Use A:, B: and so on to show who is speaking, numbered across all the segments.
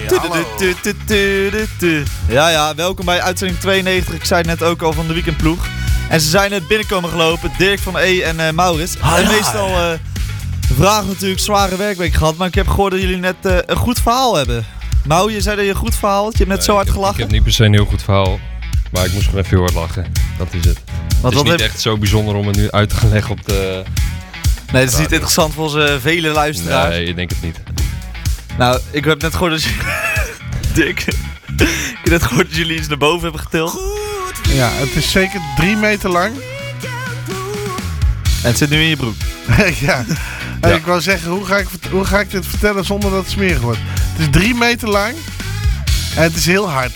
A: Ja, welkom bij uitzending 92. Ik zei het net ook al van de weekendploeg. En ze zijn net binnenkomen gelopen, Dirk van E en Maurits. En meestal vragen natuurlijk zware werkweek gehad, maar ik heb gehoord dat jullie net een goed verhaal hebben. Mau, je zei dat je een goed verhaal had, je hebt net zo hard gelachen.
B: Ik heb niet per se een heel goed verhaal, maar ik moest gewoon even heel hard lachen. Dat is het. Het is niet echt zo bijzonder om het nu uit te gaan leggen op de...
A: Nee, het is niet interessant voor onze vele luisteraars.
B: Nee, ik denk het niet.
A: Nou, ik heb net gehoord dat Dick, ik heb net gehoord dat jullie iets naar boven hebben getild.
C: Ja, het is zeker 3 meter lang.
A: En het zit nu in je broek.
C: Ja. En ik wou zeggen, hoe ga ik dit vertellen zonder dat het smerig wordt? Het is 3 meter lang. En het is heel hard.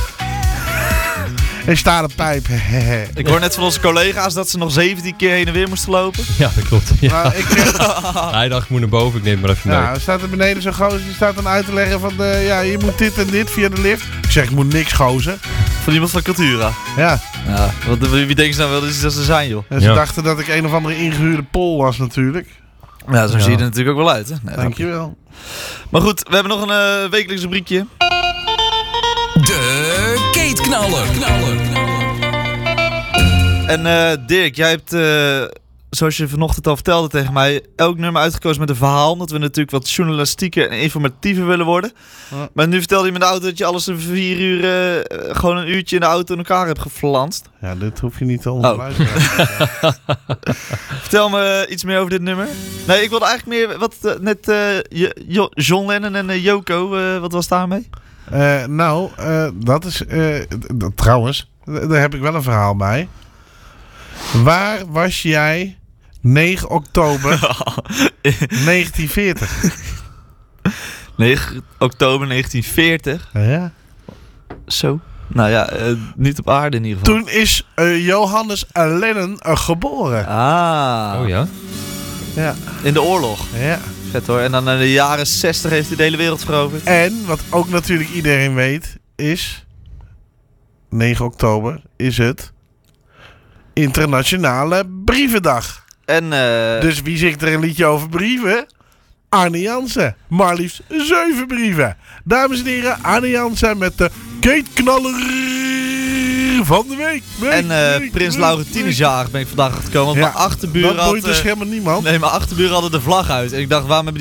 C: Er staat een pijp.
A: Ik hoor net van onze collega's dat ze nog 17 keer heen en weer moesten lopen.
B: Ja, dat klopt. Ja.
C: Nou,
B: Hij dacht, ik moet naar boven, ik neem het maar even mee.
C: Nou, er staat er beneden zo'n gozer, die staat dan uit te leggen van... je moet dit en dit via de lift. Ik zeg, ik moet niks gozer.
A: Van iemand van Cultura.
C: Ja.
A: Wie denken ze nou wel dat ze zijn, joh?
C: En ze dachten dat ik een of andere ingehuurde pol was natuurlijk.
A: Ja, zo zie je er natuurlijk ook wel uit, hè? Nee,
C: dankjewel.
A: Maar goed, we hebben nog een wekelijks rubriekje.
D: De Keetknaller.
A: En Dirk, jij hebt, zoals je vanochtend al vertelde tegen mij, elk nummer uitgekozen met een verhaal. Omdat we natuurlijk wat journalistieker en informatiever willen worden. Ja. Maar nu vertelde je met de auto dat je alles in 4 uur, gewoon een uurtje in de auto in elkaar hebt geflanst.
C: Ja, dit hoef je niet te onderluisteren.
A: Vertel me iets meer over dit nummer. Nee, ik wilde eigenlijk meer, wat net John Lennon en Yoko, wat was daarmee?
C: Dat is... trouwens, daar heb ik wel een verhaal bij. Waar was jij 9 oktober 1940?
A: 9 oktober 1940?
C: Ja.
A: Zo. Nou ja, niet op aarde in ieder geval.
C: Toen is Johannes Lennon geboren.
A: Ah.
B: Oh ja?
C: Ja.
A: In de oorlog.
C: Ja.
A: Vet hoor. En dan in de jaren 60 heeft hij de hele wereld veroverd.
C: En wat ook natuurlijk iedereen weet is... 9 oktober is het Internationale Brievendag.
A: En,
C: dus wie zingt er een liedje over brieven? Arne Jansen. Maar liefst 7 brieven. Dames en heren, Arne Jansen met de Keetknaller van de week.
A: Prins Laurentien is jarig, ben ik vandaag gekomen. Want mijn achterburen
C: dat boeit dus helemaal niemand.
A: Nee, mijn achterburen hadden de vlag uit. En ik dacht, waarom hebben